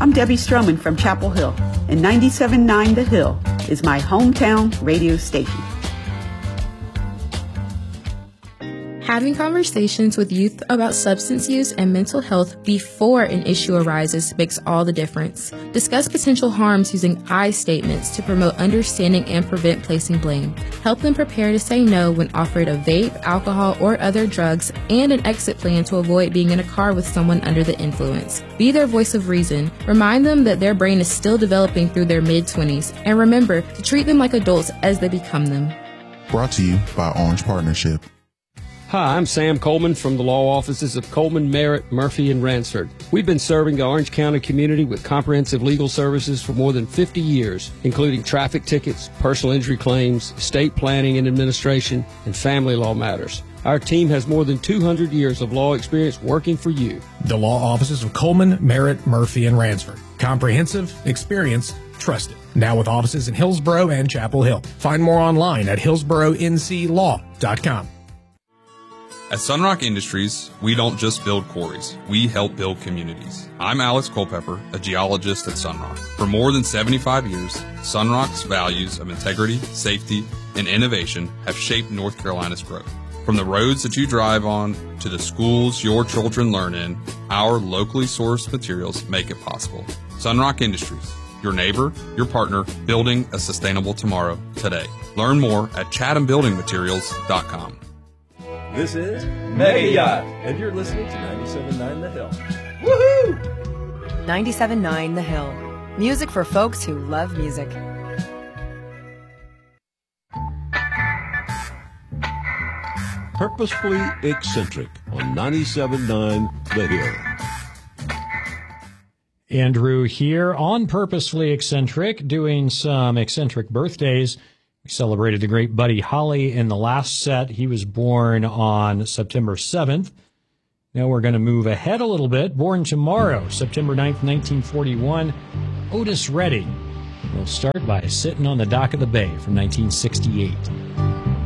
I'm Debbie Stroman from Chapel Hill, and 97.9 The Hill is my hometown radio station. Having conversations with youth about substance use and mental health before an issue arises makes all the difference. Discuss potential harms using I statements to promote understanding and prevent placing blame. Help them prepare to say no when offered a vape, alcohol, or other drugs, and an exit plan to avoid being in a car with someone under the influence. Be their voice of reason. Remind them that their brain is still developing through their mid-20s, and remember to treat them like adults as they become them. Brought to you by Orange Partnership. Hi, I'm Sam Coleman from the law offices of Coleman, Merritt, Murphy, and Ransford. We've been serving the Orange County community with comprehensive legal services for more than 50 years, including traffic tickets, personal injury claims, estate planning and administration, and family law matters. Our team has more than 200 years of law experience working for you. The law offices of Coleman, Merritt, Murphy, and Ransford. Comprehensive, experience, trusted. Now with offices in Hillsborough and Chapel Hill. Find more online at hillsboroughnclaw.com. At Sunrock Industries, we don't just build quarries, we help build communities. I'm Alex Culpepper, a geologist at Sunrock. For more than 75 years, Sunrock's values of integrity, safety, and innovation have shaped North Carolina's growth. From the roads that you drive on to the schools your children learn in, our locally sourced materials make it possible. Sunrock Industries, your neighbor, your partner, building a sustainable tomorrow today. Learn more at chathambuildingmaterials.com. This is Mega Yacht, and you're listening to 97.9 The Hill. Woohoo! 97.9 The Hill. Music for folks who love music. Purposefully Eccentric on 97.9 The Hill. Andrew here on Purposefully Eccentric, doing some eccentric birthdays. We celebrated the great Buddy Holly in the last set. He was born on September 7th. Now we're going to move ahead a little bit. Born tomorrow, September 9th, 1941, Otis Redding. We'll start by Sitting on the Dock of the Bay from 1968.